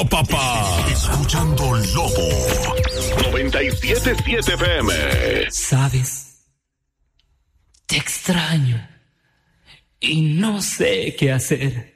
Papá, escuchando Lobo 97.7 FM. ¿Sabes? Te extraño y no sé qué hacer.